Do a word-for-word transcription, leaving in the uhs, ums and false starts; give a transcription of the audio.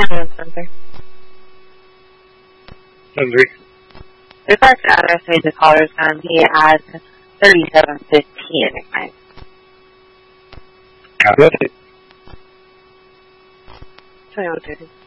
San Spencer. Hungry. The correct address made the caller's going to be at thirty-seven fifteen at night. God bless you. twenty-one thirty.